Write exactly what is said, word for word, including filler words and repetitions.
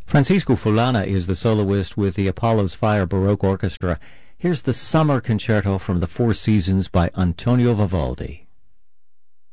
Francisco Fulana is the soloist with the Apollo's Fire Baroque Orchestra. Here's the Summer Concerto from the Four Seasons by Antonio Vivaldi.